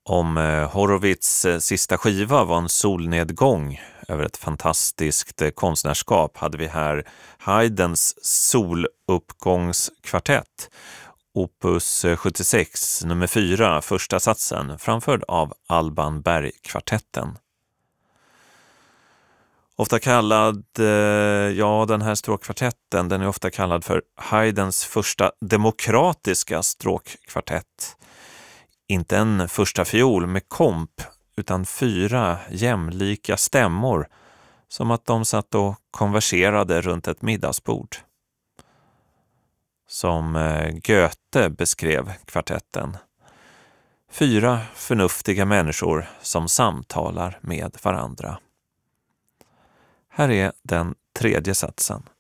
Om Horowitz sista skiva var en solnedgång över ett fantastiskt konstnärskap hade vi här Haydns soluppgångskvartett, opus 76, nummer 4, första satsen, framförd av Alban Berg-kvartetten. Ofta kallad, den här stråkkvartetten, den är ofta kallad för Haydns första demokratiska stråkkvartett. Inte en första fiol med komp, utan 4 jämlika stämmor, som att de satt och konverserade runt ett middagsbord. Som Goethe beskrev kvartetten. 4 förnuftiga människor som samtalar med varandra. Här är den 3:e satsen.